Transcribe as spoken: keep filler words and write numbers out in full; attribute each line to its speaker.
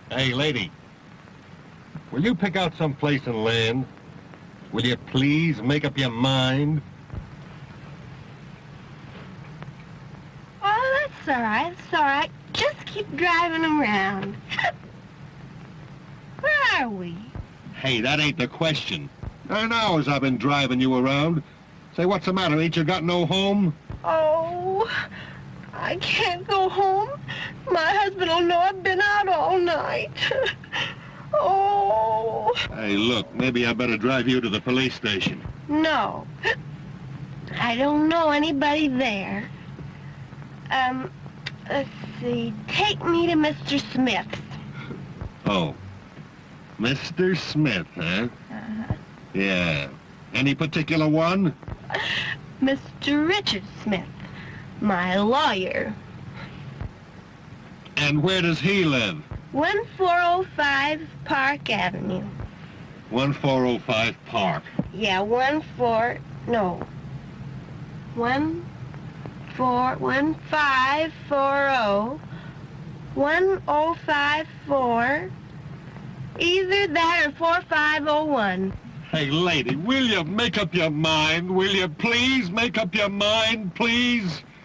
Speaker 1: Hey, lady. Will you pick out some place and land? Will you please make up your mind?
Speaker 2: Oh, that's all right. That's all right. Just keep driving around. Where are we?
Speaker 1: Hey, that ain't the question. Nine hours I've been driving you around. Say, what's the matter? Ain't you got no home?
Speaker 2: Oh, I can't go home. My husband will know I've been out all night. Oh.
Speaker 1: Hey, look, maybe I better drive you to the police station.
Speaker 2: No. I don't know anybody there. Um, let's see. Take me to Mister Smith's.
Speaker 1: Oh. Mister Smith, huh?
Speaker 2: Uh-huh.
Speaker 1: Yeah. Any particular one?
Speaker 2: Mister Richard Smith, my lawyer.
Speaker 1: And where does he live?
Speaker 2: one four oh five Park Avenue.
Speaker 1: one four oh five Park.
Speaker 2: Yeah, one four, no. One four, one five four oh. One oh five four. Either that or four five oh one.
Speaker 1: Hey, lady, will you make up your mind? Will you please make up your mind, please?